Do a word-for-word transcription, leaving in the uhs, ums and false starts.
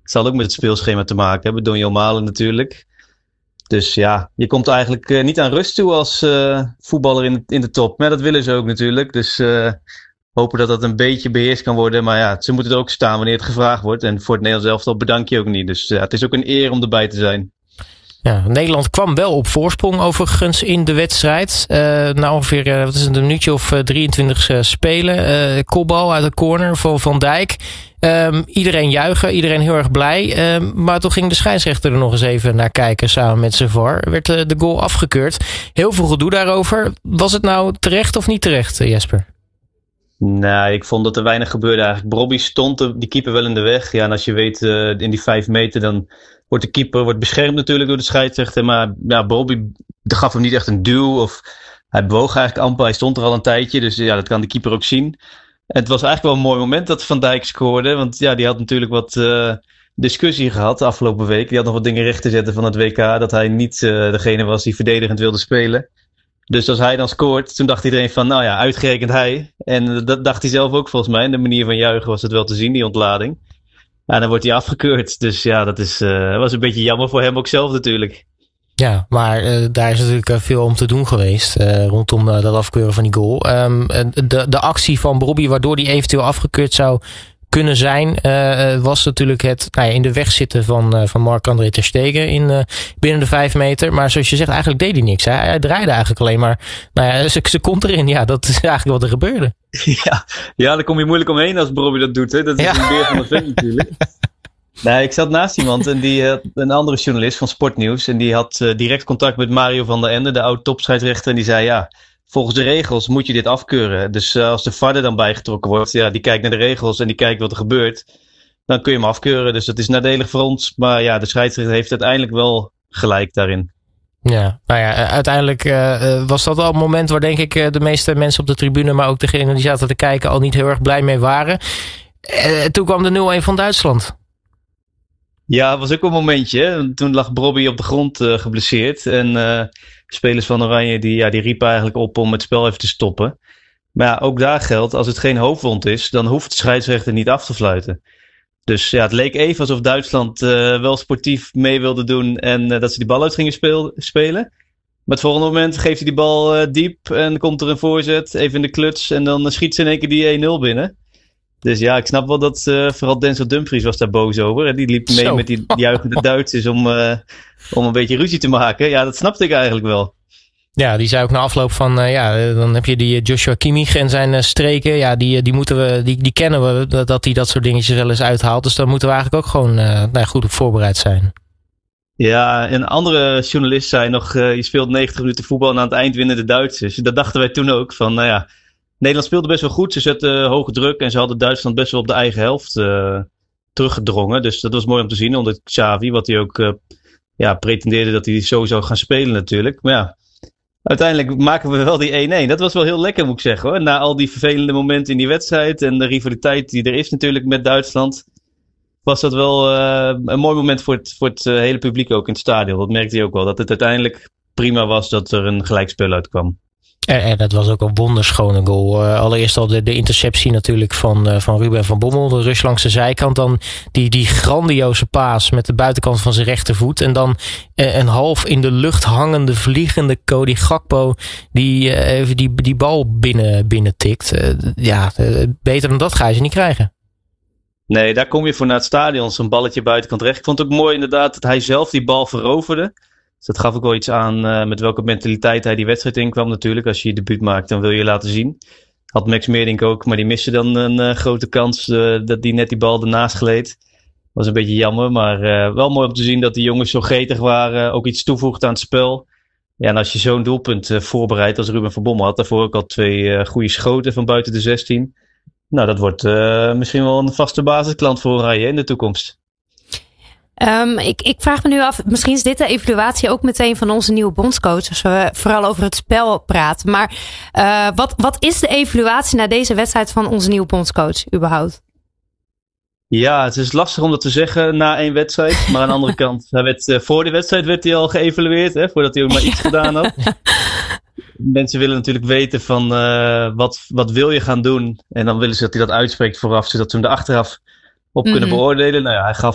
Het zal ook met het speelschema te maken hebben. Donjon Malen natuurlijk. Dus ja, je komt eigenlijk uh, niet aan rust toe als uh, voetballer in, in de top. Maar dat willen ze ook natuurlijk. Dus uh, hopen dat dat een beetje beheerst kan worden. Maar ja, ze moeten er ook staan wanneer het gevraagd wordt. En voor het Nederlands elftal bedank je ook niet. Dus ja, het is ook een eer om erbij te zijn. Ja, Nederland kwam wel op voorsprong overigens in de wedstrijd. Uh, na ongeveer uh, wat is het, een minuutje of uh, drieëntwintig uh, spelen. Uh, kopbal uit de corner van Van Dijk. Um, iedereen juichen, iedereen heel erg blij. Um, maar toen ging de scheidsrechter er nog eens even naar kijken samen met zijn V A R. Werd uh, de goal afgekeurd. Heel veel gedoe daarover. Was het nou terecht of niet terecht, Jesper? Nou, ik vond dat er weinig gebeurde eigenlijk. Brobby stond de, die keeper wel in de weg. Ja, en als je weet, uh, in die vijf meter dan wordt de keeper wordt beschermd natuurlijk door de scheidsrechter. Maar ja, Brobby gaf hem niet echt een duw. Of hij bewoog eigenlijk amper. Hij stond er al een tijdje. Dus ja, dat kan de keeper ook zien. En het was eigenlijk wel een mooi moment dat Van Dijk scoorde. Want ja, die had natuurlijk wat uh, discussie gehad de afgelopen week. Die had nog wat dingen recht te zetten van het W K. Dat hij niet uh, degene was die verdedigend wilde spelen. Dus als hij dan scoort, toen dacht iedereen van, nou ja, uitgerekend hij. En dat dacht hij zelf ook volgens mij. In de manier van juichen was het wel te zien, die ontlading. Ja, dan wordt hij afgekeurd. Dus ja, dat is, uh, was een beetje jammer voor hem ook zelf natuurlijk. Ja, maar uh, daar is natuurlijk uh, veel om te doen geweest uh, rondom uh, dat afkeuren van die goal. Um, de, de actie van Brobby waardoor die eventueel afgekeurd zou kunnen zijn, uh, was natuurlijk het nou ja, in de weg zitten van, uh, van Marc-André ter Stegen in, uh, binnen de vijf meter. Maar zoals je zegt, eigenlijk deed hij niks. Hè? Hij draaide eigenlijk alleen maar. Nou ja, ze, ze komt erin. Ja, dat is eigenlijk wat er gebeurde. Ja, ja, daar kom je moeilijk omheen als Brobby dat doet. Hè? Dat is ja. Een beer van de vent natuurlijk. Nee, ik zat naast iemand en die had een andere journalist van Sportnieuws. En die had uh, direct contact met Mario van der Ende, de oud-topscheidsrechter. En die zei, ja, volgens de regels moet je dit afkeuren. Dus uh, als de V A R er dan bijgetrokken wordt, ja, die kijkt naar de regels en die kijkt wat er gebeurt. Dan kun je hem afkeuren. Dus dat is nadelig voor ons. Maar ja, de scheidsrechter heeft uiteindelijk wel gelijk daarin. Ja, nou ja, uiteindelijk uh, was dat al een moment waar denk ik uh, de meeste mensen op de tribune, maar ook degenen die zaten te kijken, al niet heel erg blij mee waren. Uh, toen kwam de nul een van Duitsland. Ja, het was ook een momentje. Hè? Toen lag Brobby op de grond uh, geblesseerd. En uh, spelers van Oranje die, ja, die riepen eigenlijk op om het spel even te stoppen. Maar ja, ook daar geldt, als het geen hoofdwond is, dan hoeft de scheidsrechter niet af te fluiten. Dus ja, het leek even alsof Duitsland uh, wel sportief mee wilde doen en uh, dat ze die bal uit gingen speel, spelen. Maar het volgende moment geeft hij die bal uh, diep en komt er een voorzet, even in de kluts en dan uh, schiet ze in één keer die één nul binnen. Dus ja, ik snap wel dat uh, vooral Denzel Dumfries was daar boos over. Hè? Die liep mee Zo. met die juichende Duitsers om, uh, om een beetje ruzie te maken. Ja, dat snapte ik eigenlijk wel. Ja, die zei ook na afloop van, uh, ja, dan heb je die Joshua Kimmich en zijn uh, streken. Ja, die, die, moeten we, die, die kennen we, dat, dat hij dat soort dingetjes wel eens uithaalt. Dus daar moeten we eigenlijk ook gewoon uh, nou ja, goed op voorbereid zijn. Ja, een andere journalist zei nog, uh, je speelt negentig minuten voetbal en aan het eind winnen de Duitsers. Dat dachten wij toen ook, van nou ja, Nederland speelde best wel goed. Ze zetten uh, hoge druk en ze hadden Duitsland best wel op de eigen helft uh, teruggedrongen. Dus dat was mooi om te zien onder Xavi, wat hij ook uh, ja, pretendeerde dat hij zo zou gaan spelen natuurlijk. Maar ja, uiteindelijk maken we wel die één één. Dat was wel heel lekker, moet ik zeggen, hoor. Na al die vervelende momenten in die wedstrijd en de rivaliteit die er is natuurlijk met Duitsland, was dat wel uh, een mooi moment voor het, voor het uh, hele publiek ook in het stadion. Dat merkte je ook wel, dat het uiteindelijk prima was dat er een gelijkspel uitkwam. En, en dat was ook een wonderschone goal. Uh, allereerst al de, de interceptie natuurlijk van, uh, van Ruben van Bommel. De rush langs de zijkant. Dan die, die grandioze paas met de buitenkant van zijn rechtervoet. En dan uh, een half in de lucht hangende, vliegende Cody Gakpo. Die uh, even die, die bal binnen, binnen tikt. Uh, ja, uh, beter dan dat ga je ze niet krijgen. Nee, daar kom je voor naar het stadion. Zo'n balletje buitenkant recht. Ik vond het ook mooi inderdaad dat hij zelf die bal veroverde. Dus dat gaf ook wel iets aan uh, met welke mentaliteit hij die wedstrijd inkwam natuurlijk. Als je je debuut maakt, dan wil je je laten zien. Had Max Meerdink ook, maar die miste dan een uh, grote kans uh, dat die net die bal ernaast gleed. Was een beetje jammer, maar uh, wel mooi om te zien dat die jongens zo gretig waren. Ook iets toevoegt aan het spel. Ja, en als je zo'n doelpunt uh, voorbereidt als Ruben van Bommel had, daarvoor ook al twee uh, goede schoten van buiten de zestien. Nou, dat wordt uh, misschien wel een vaste basisklant voor Oranje in de toekomst. Um, ik, ik vraag me nu af, misschien is dit de evaluatie ook meteen van onze nieuwe bondscoach, als we vooral over het spel praten. Maar uh, wat, wat is de evaluatie na deze wedstrijd van onze nieuwe bondscoach überhaupt? Ja, het is lastig om dat te zeggen na één wedstrijd. Maar aan de andere kant, hij werd, uh, voor de wedstrijd werd hij al geëvalueerd, hè, voordat hij ook maar iets gedaan had. Mensen willen natuurlijk weten van uh, wat, wat wil je gaan doen. En dan willen ze dat hij dat uitspreekt vooraf, zodat ze hem er achteraf op kunnen mm-hmm. beoordelen. Nou ja, hij gaf